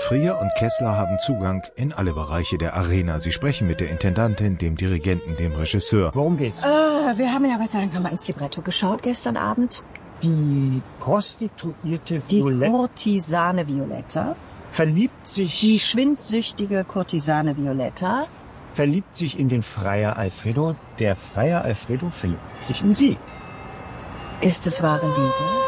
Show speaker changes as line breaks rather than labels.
Frier und Kessler haben Zugang in alle Bereiche der Arena. Sie sprechen mit der Intendantin, dem Dirigenten, dem Regisseur.
Worum geht's?
Wir haben ja Gott sei Dank nochmal ins Libretto geschaut gestern Abend.
Die Prostituierte
Die
Violetta
Kurtisane Violetta.
verliebt sich
Die schwindsüchtige Kurtisane Violetta.
verliebt sich in den Freier Alfredo. Der Freier Alfredo verliebt sich in sie.
Ist es wahre Liebe?